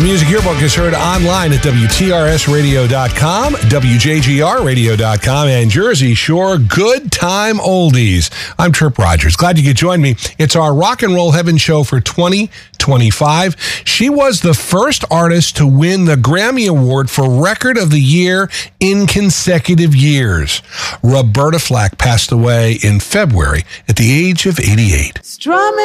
Music Yearbook is heard online at WTRSradio.com, WJGRradio.com, and Jersey Shore Good Time Oldies. I'm Trip Rogers. Glad you could join me. It's our Rock and Roll Heaven show for 2025. She was the first artist to win the Grammy Award for Record of the Year in consecutive years. Roberta Flack passed away in February at the age of 88.